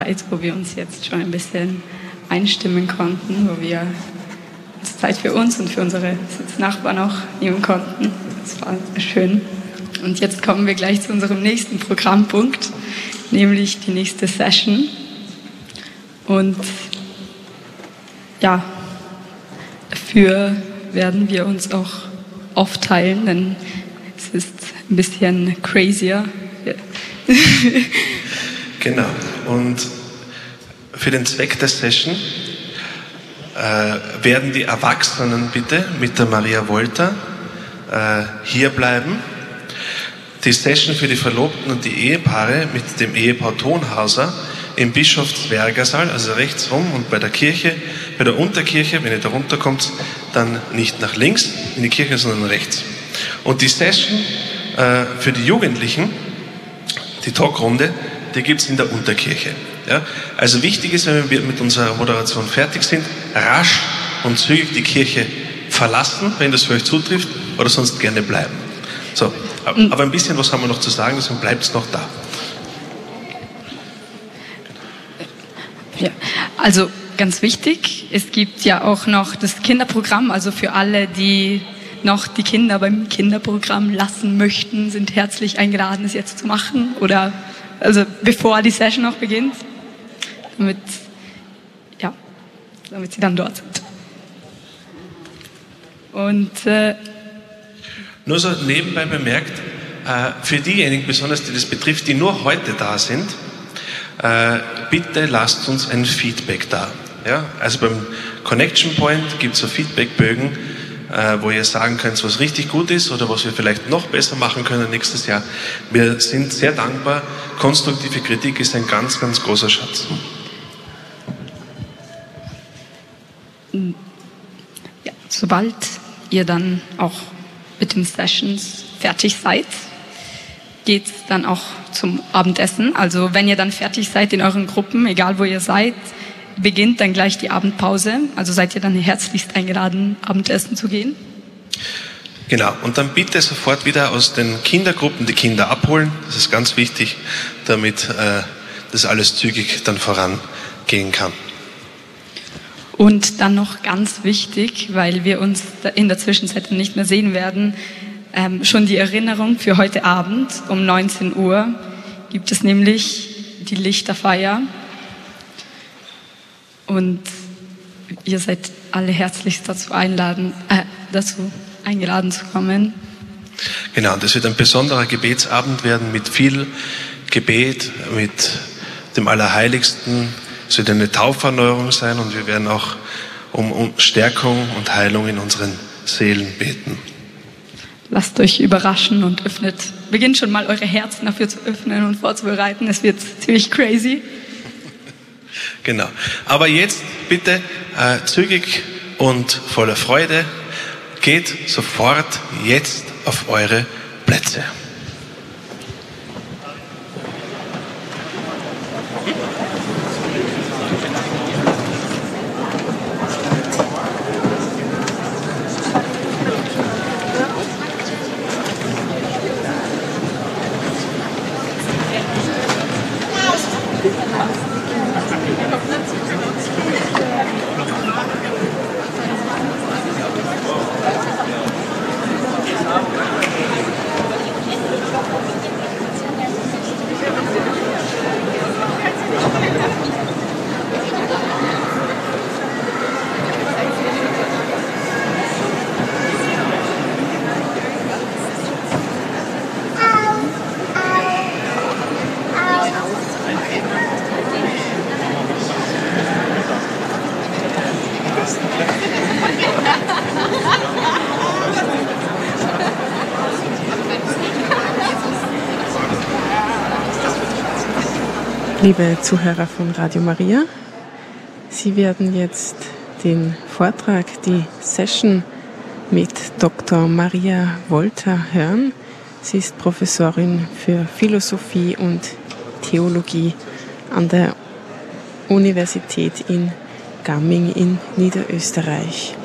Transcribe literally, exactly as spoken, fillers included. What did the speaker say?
Zeit, wo wir uns jetzt schon ein bisschen einstimmen konnten, wo wir uns Zeit für uns und für unsere Sitznachbarn auch nehmen konnten. Das war schön. Und jetzt kommen wir gleich zu unserem nächsten Programmpunkt, nämlich die nächste Session. Und ja, dafür werden wir uns auch aufteilen, denn es ist ein bisschen crazier. Genau. Und für den Zweck der Session äh, werden die Erwachsenen bitte mit der Maria Volta äh, hier bleiben. Die Session für die Verlobten und die Ehepaare mit dem Ehepaar Thonhauser im Bischofswergersaal, also rechts rum und bei der Kirche, bei der Unterkirche, wenn ihr da runterkommt, dann nicht nach links in die Kirche, sondern rechts. Und die Session äh, für die Jugendlichen, die Talkrunde, die gibt es in der Unterkirche. Ja? Also wichtig ist, wenn wir mit unserer Moderation fertig sind, rasch und zügig die Kirche verlassen, wenn das für euch zutrifft, oder sonst gerne bleiben. So, aber ein bisschen was haben wir noch zu sagen, deswegen bleibt es noch da. Ja, also ganz wichtig, es gibt ja auch noch das Kinderprogramm, also für alle, die noch die Kinder beim Kinderprogramm lassen möchten, sind herzlich eingeladen, es jetzt zu machen, oder also bevor die Session noch beginnt, damit, ja, damit sie dann dort sind. Und äh, nur so nebenbei bemerkt, äh, für diejenigen besonders, die das betrifft, die nur heute da sind, äh, bitte lasst uns ein Feedback da. Ja? Also beim Connection Point gibt es so Feedbackbögen, äh, wo ihr sagen könnt, was richtig gut ist oder was wir vielleicht noch besser machen können nächstes Jahr. Wir sind sehr dankbar. Konstruktive Kritik ist ein ganz, ganz großer Schatz. Ja, sobald ihr dann auch mit den Sessions fertig seid, geht es dann auch zum Abendessen. Also wenn ihr dann fertig seid in euren Gruppen, egal wo ihr seid, beginnt dann gleich die Abendpause. Also seid ihr dann herzlichst eingeladen, Abendessen zu gehen. Genau, und dann bitte sofort wieder aus den Kindergruppen die Kinder abholen. Das ist ganz wichtig, damit äh, das alles zügig dann vorangehen kann. Und dann noch ganz wichtig, weil wir uns in der Zwischenzeit nicht mehr sehen werden, ähm, schon die Erinnerung für heute Abend um neunzehn Uhr gibt es nämlich die Lichterfeier. Und ihr seid alle herzlichst dazu, einladen, äh, dazu eingeladen zu kommen. Genau, das wird ein besonderer Gebetsabend werden mit viel Gebet, mit dem Allerheiligsten. Es wird eine Tauferneuerung sein und wir werden auch um, um Stärkung und Heilung in unseren Seelen beten. Lasst euch überraschen und öffnet, beginnt schon mal eure Herzen dafür zu öffnen und vorzubereiten. Es wird ziemlich crazy. Genau. Aber jetzt bitte äh, zügig und voller Freude, geht sofort jetzt auf eure Plätze. Liebe Zuhörer von Radio Maria, Sie werden jetzt den Vortrag, die Session mit Doktor Maria Volta hören. Sie ist Professorin für Philosophie und Theologie an der Universität in Gamming in Niederösterreich.